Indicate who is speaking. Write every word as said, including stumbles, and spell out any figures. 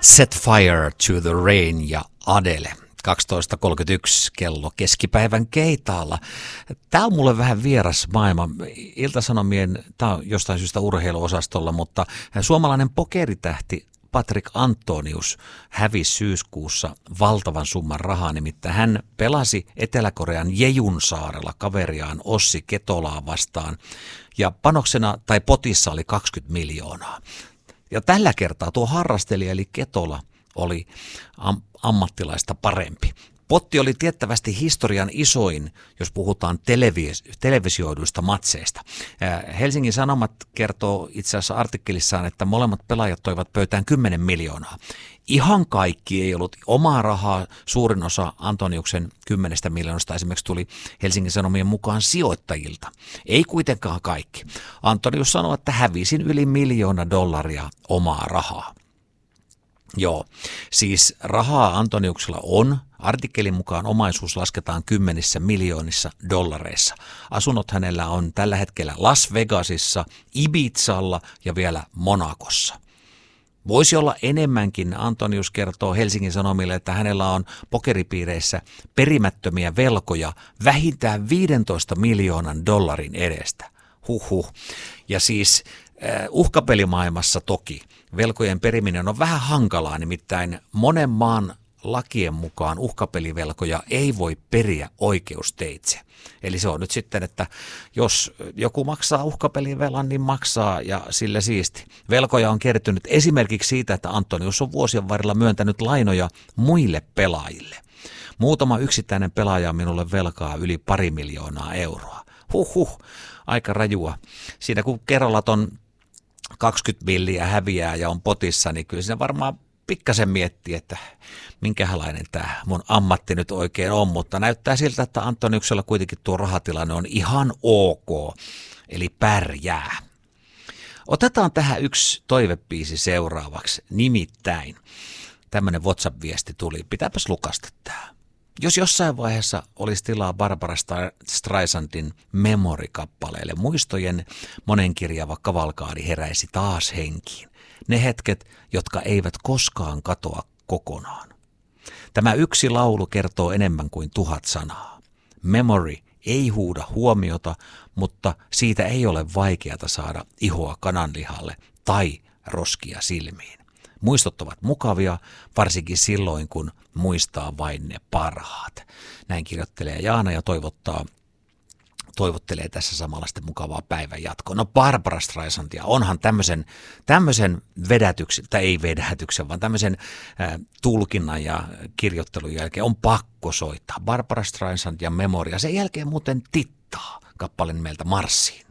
Speaker 1: Set Fire to the Rain ja Adele. kaksitoista kolmekymmentäyksi kello keskipäivän Keitaalla. Tämä on mulle vähän vieras maailma. Ilta-Sanomien, tämä on jostain syystä urheiluosastolla, mutta suomalainen pokeritähti Patrik Antonius hävisi syyskuussa valtavan summan rahaa, nimittäin hän pelasi Etelä-Korean Jejun saarella kaveriaan Ossi Ketolaa vastaan ja panoksena tai potissa oli kaksikymmentä miljoonaa. Ja tällä kertaa tuo harrastelija eli Ketola oli am- ammattilaista parempi. Potti oli tiettävästi historian isoin, jos puhutaan televis- televisioiduista matseista. Helsingin Sanomat kertoo itse asiassa artikkelissaan, että molemmat pelaajat toivat pöytään kymmenen miljoonaa. Ihan kaikki ei ollut omaa rahaa. Suurin osa Antoniuksen kymmenestä miljoonasta esimerkiksi tuli Helsingin Sanomien mukaan sijoittajilta. Ei kuitenkaan kaikki. Antonius sanoi, että hävisin yli miljoona dollaria omaa rahaa. Joo, siis rahaa Antoniuksella on. Artikkelin mukaan omaisuus lasketaan kymmenissä miljoonissa dollareissa. Asunnot hänellä on tällä hetkellä Las Vegasissa, Ibizalla ja vielä Monacossa. Voisi olla enemmänkin. Antonius kertoo Helsingin Sanomille, että hänellä on pokeripiireissä perimättömiä velkoja vähintään viidentoista miljoonan dollarin edestä. Huhhuh. Ja siis äh, uhkapelimaailmassa toki velkojen periminen on vähän hankalaa, nimittäin monen maan lakien mukaan uhkapelivelkoja ei voi periä oikeusteitse. Eli se on nyt sitten, että jos joku maksaa uhkapelivelan, niin maksaa ja sillä siisti. Velkoja on kertynyt esimerkiksi siitä, että Antonius on vuosien varrella myöntänyt lainoja muille pelaajille. Muutama yksittäinen pelaaja on minulle velkaa yli pari miljoonaa euroa. Huhhuh, aika rajua. Siinä kun kerrallat on kaksikymmentä milliä häviää ja on potissa, niin kyllä siinä varmaan pikkasen miettii, että minkälainen tämä mun ammatti nyt oikein on, mutta näyttää siltä, että Antoniuksella kuitenkin tuo rahatilanne on ihan ok, eli pärjää. Otetaan tähän yksi toivebiisi seuraavaksi, nimittäin tämmöinen WhatsApp-viesti tuli, pitääpäs lukasta tämä. Jos jossain vaiheessa olisi tilaa Barbara Streisandin Memory-kappaleelle, muistojen monenkirjava kavalkaadi heräisi taas henkiin. Ne hetket, jotka eivät koskaan katoa kokonaan. Tämä yksi laulu kertoo enemmän kuin tuhat sanaa. Memory ei huuda huomiota, mutta siitä ei ole vaikeata saada ihoa kananlihalle tai roskia silmiin. Muistot ovat mukavia, varsinkin silloin, kun muistaa vain ne parhaat. Näin kirjoittelee Jaana ja toivottaa, toivottelee tässä samalla sitten mukavaa päivän jatkoa. No Barbara Streisandia, onhan tämmöisen, tämmöisen vedätyksen, tai ei vedätyksen, vaan tämmöisen äh, tulkinnan ja kirjoittelun jälkeen on pakko soittaa. Barbara Streisand ja Memoria, sen jälkeen muuten tittaa kappale nimeltä Marssiin.